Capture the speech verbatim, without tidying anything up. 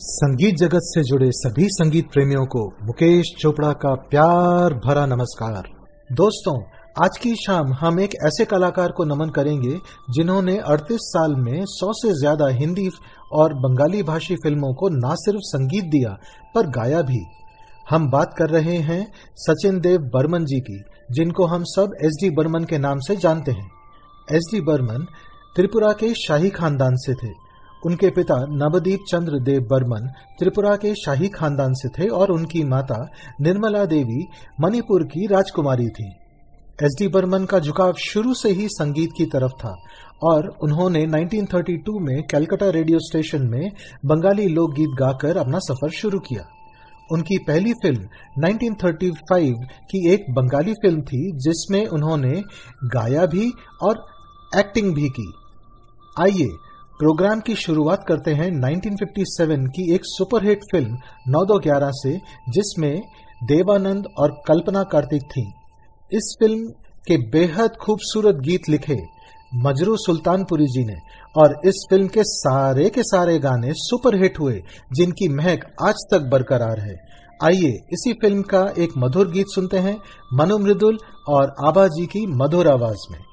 संगीत जगत से जुड़े सभी संगीत प्रेमियों को मुकेश चोपड़ा का प्यार भरा नमस्कार। दोस्तों, आज की शाम हम एक ऐसे कलाकार को नमन करेंगे जिन्होंने अड़तीस साल में सौ से ज्यादा हिंदी और बंगाली भाषी फिल्मों को न सिर्फ संगीत दिया पर गाया भी। हम बात कर रहे हैं सचिन देव बर्मन जी की, जिनको हम सब एस डी बर्मन के नाम से जानते हैं। एस डी बर्मन त्रिपुरा के शाही खानदान से थे। उनके पिता नवदीप चंद्र देव बर्मन त्रिपुरा के शाही खानदान से थे और उनकी माता निर्मला देवी मणिपुर की राजकुमारी थी। एस डी बर्मन का झुकाव शुरू से ही संगीत की तरफ था और उन्होंने उन्नीस सौ बत्तीस में कलकत्ता रेडियो स्टेशन में बंगाली लोकगीत गाकर अपना सफर शुरू किया। उनकी पहली फिल्म उन्नीस सौ पैंतीस की एक बंगाली फिल्म थी जिसमें उन्होंने गाया भी और एक्टिंग भी की। आइए प्रोग्राम की शुरुआत करते हैं उन्नीस सौ सत्तावन की एक सुपरहिट फिल्म नौ दो ग्यारह से, जिसमें देवानंद और कल्पना कार्तिक थीं। इस फिल्म के बेहद खूबसूरत गीत लिखे मजरू सुल्तानपुरी जी ने और इस फिल्म के सारे के सारे गाने सुपरहिट हुए, जिनकी महक आज तक बरकरार है। आइए इसी फिल्म का एक मधुर गीत सुनते हैं मनु मृदुल और आभा जी की मधुर आवाज में।